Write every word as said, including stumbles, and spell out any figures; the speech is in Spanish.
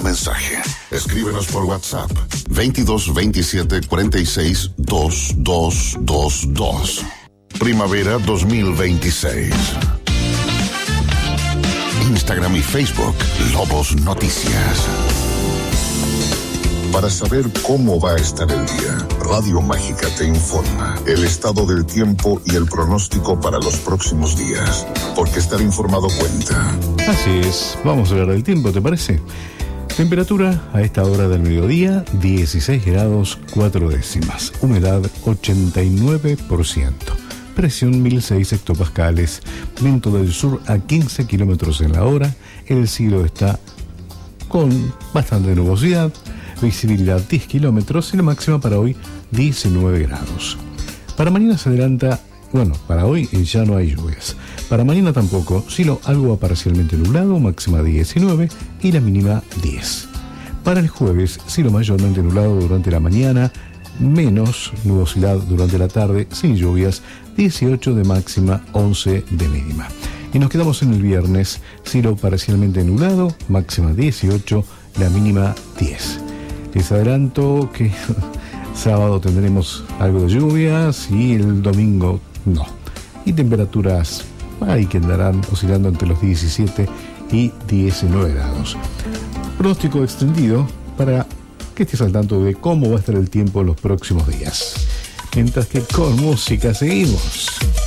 mensaje. Escríbenos por WhatsApp veintidós veintisiete cuarenta y seis veintidós veintidós. Primavera dos mil veintiséis. Instagram y Facebook, Lobos Noticias. Para saber cómo va a estar el día, Radio Mágica te informa el estado del tiempo y el pronóstico para los próximos días, porque estar informado cuenta. Así es, vamos a hablar del tiempo, ¿te parece? Temperatura a esta hora del mediodía, dieciséis grados cuatro décimas, humedad ochenta y nueve por ciento, presión mil seis hectopascales, viento del sur a quince kilómetros en la hora, el cielo está con bastante nubosidad, visibilidad diez kilómetros y la máxima para hoy diecinueve grados. Para mañana se adelanta, bueno, para hoy ya no hay lluvias. Para mañana tampoco, cielo algo parcialmente nublado, máxima diecinueve y la mínima diez. Para el jueves, cielo mayormente nublado durante la mañana, menos nubosidad durante la tarde, sin lluvias, dieciocho de máxima, once de mínima. Y nos quedamos en el viernes, cielo parcialmente nublado, máxima dieciocho, la mínima diez. Les adelanto que sábado tendremos algo de lluvias y el domingo no. Y temperaturas ahí que andarán oscilando entre los diecisiete y diecinueve grados. Pronóstico extendido para que estés al tanto de cómo va a estar el tiempo en los próximos días. Mientras que con música seguimos.